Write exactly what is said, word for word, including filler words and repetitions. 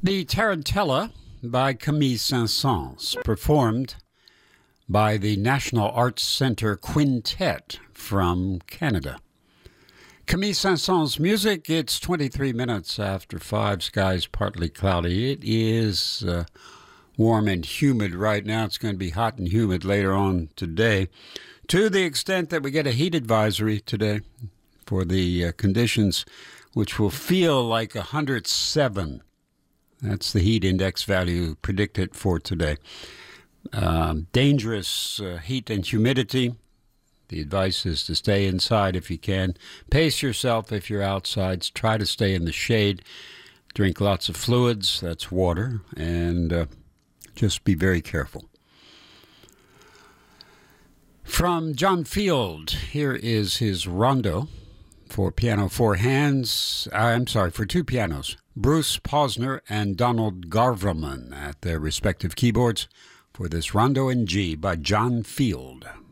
The Tarantella by Camille Saint-Saëns, performed by the National Arts Centre Quintet from Canada. Camille Saint-Saëns' music, it's twenty-three minutes after five, skies partly cloudy. It is uh, warm and humid right now. It's going to be hot and humid later on today, to the extent that we get a heat advisory today for the uh, conditions, which will feel like one hundred seven. That's the heat index value predicted for today. Um, dangerous uh, heat and humidity. The advice is to stay inside if you can. Pace yourself if you're outside. Try to stay in the shade. Drink lots of fluids, that's water, and uh, just be very careful. From John Field, here is his rondo for piano, four hands. I'm sorry, for two pianos. Bruce Posner and Donald Garvelman at their respective keyboards for this Rondo in G by John Field.